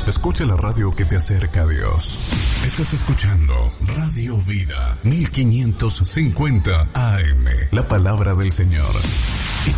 Escucha la radio que te acerca a Dios. Estás escuchando Radio Vida 1550 AM, la palabra del Señor.